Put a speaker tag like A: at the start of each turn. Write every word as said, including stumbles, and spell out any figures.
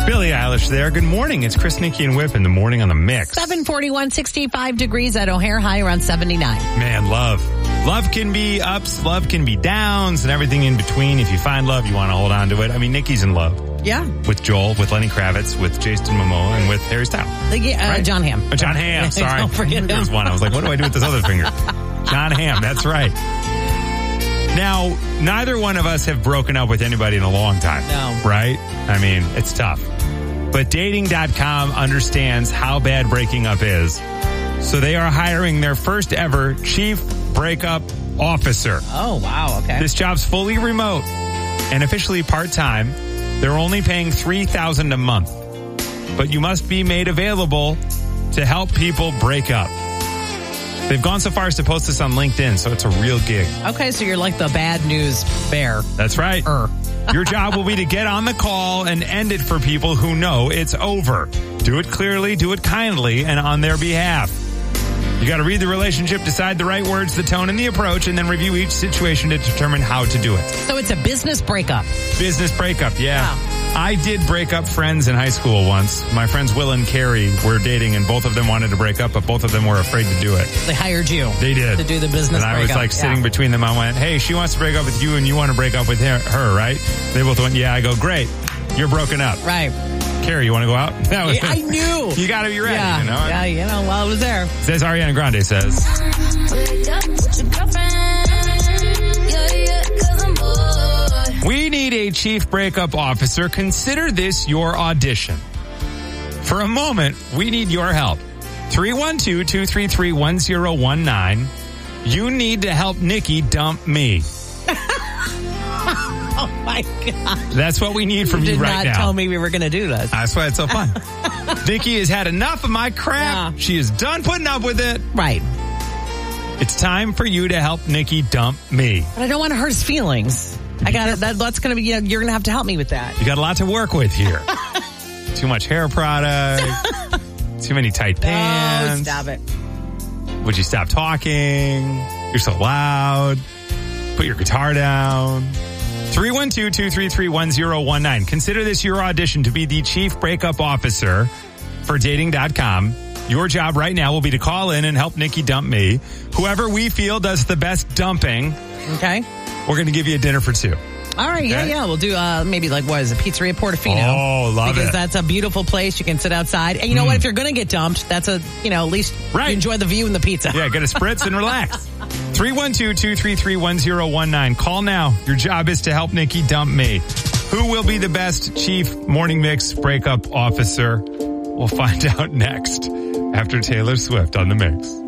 A: Billie Eilish there. Good morning. It's Chris, Nikki, and Whip in the morning on the mix.
B: seven forty-one, sixty-five degrees at O'Hare, high around seventy-nine.
A: Man, love. Love can be ups, love can be downs, and everything in between. If you find love, you want to hold on to it. I mean, Nikki's in love.
B: Yeah.
A: With Joel, with Lenny Kravitz, with Jason Momoa, and with Harry Styles.
B: Uh, right? John Hamm.
A: Uh, John Hamm, sorry.
B: Don't forget him.
A: There was one. I was like, what do I do with this other finger? John Hamm, that's right. Now, neither one of us have broken up with anybody in a long time.
B: No.
A: Right? I mean, it's tough. But dating dot com understands how bad breaking up is. So they are hiring their first ever chief breakup officer.
B: Oh, wow. Okay.
A: This job's fully remote and officially part-time. They're only paying three thousand dollars a month. But you must be made available to help people break up. They've gone so far as to post this on LinkedIn, so it's a real gig.
B: Okay, so you're like the bad news bear.
A: That's right.
B: Er.
A: Your job will be to get on the call and end it for people who know it's over. Do it clearly, do it kindly, and on their behalf. You got to read the relationship, decide the right words, the tone, and the approach, and then review each situation to determine how to do it.
B: So it's a business breakup.
A: Business breakup, yeah.
B: Wow.
A: I did break up friends in high school once. My friends Will and Carrie were dating, and both of them wanted to break up, but both of them were afraid to do it.
B: They hired you.
A: They did.
B: To do the business
A: breakup. And I
B: breakup.
A: was like sitting
B: yeah.
A: between them. I went, hey, she wants to break up with you, and you want to break up with her, her, right? They both went, yeah. I go, great. You're broken up.
B: Right.
A: Carrie, you want to go out? That was,
B: yeah, I knew.
A: You got to be ready,
B: yeah.
A: you know?
B: Yeah, you know, while I was there.
A: Says Ariana Grande says. We need a chief breakup officer. Consider this your audition. For a moment, we need your help. three one two, two three three, one zero one nine. You need to help Nikki dump me.
B: Oh, my God.
A: That's what we need from
B: you,
A: you right now.
B: did not tell me we were going to do this.
A: That's why it's so fun. Nikki has had enough of my crap.
B: Yeah.
A: She is done putting up with it.
B: Right.
A: It's time for you to help Nikki dump me.
B: But I don't want to hurt his feelings. I got it. That, that's going to be, you know, you're going to have to help me with that.
A: You got a lot to work with here. Too much hair product. Too many tight pants.
B: Oh, stop it.
A: Would you stop talking? You're so loud. Put your guitar down. three one two, two three three, one zero one nine. Consider this your audition to be the chief breakup officer for dating dot com. Your job right now will be to call in and help Nikki dump me. Whoever we feel does the best dumping.
B: Okay.
A: We're going to give you a dinner for two.
B: All right, yeah,
A: okay?
B: yeah. We'll do uh, maybe like, what is it, Pizzeria Portofino.
A: Oh, love
B: because
A: it.
B: Because that's a beautiful place. You can sit outside. And you know mm. what? If you're going to get dumped, that's a, you know, at least
A: right.
B: you enjoy the view and the pizza.
A: Yeah, get a spritz and relax. three one two, two three three, one zero one nine. Call now. Your job is to help Nikki dump me. Who will be the best chief morning mix breakup officer? We'll find out next after Taylor Swift on the mix.